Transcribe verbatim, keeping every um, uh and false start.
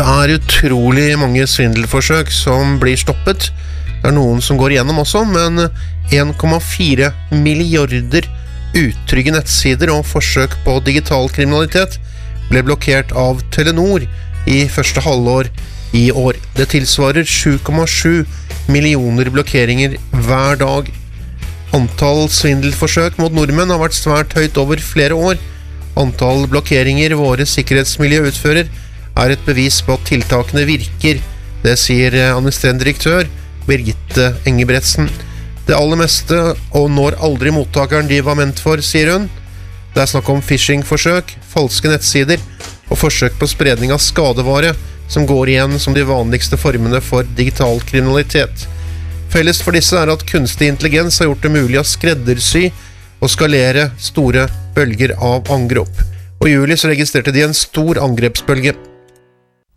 Det er utrolig mange svindelforsøk som blir stoppet. Det er noen som går igjennom også, men en komma fire milliarder utrygge nettsider og forsøk på digital kriminalitet ble blokkert av Telenor i første halvår i år. Det tilsvarer sju komma sju millioner blokkeringer hver dag. Antall svindelforsøk mot nordmenn har vært svært høyt over flere år. Antall blokkeringer våre sikkerhetsmiljø utfører er et bevis på at tiltakene virker. Det sier administrerende direktør Birgitte Engebretsen. Det aller meste og når aldri mottakeren de var ment for, sier hun. Det er snakk om phishing-forsøk, falske nettsider og forsøk på spredning av skadevare som går igjen som de vanligste formene for digital kriminalitet. Felles for disse er at kunstig intelligens har gjort det mulig å skreddersy og skalere store bølger av angrep. Og i juli så registrerte de en stor angrepsbølge.